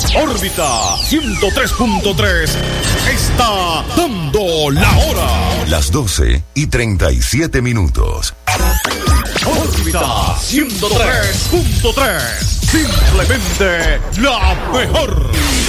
Órbita 103.3 está dando la hora. Las 12:37. Órbita 103.3. Simplemente la mejor.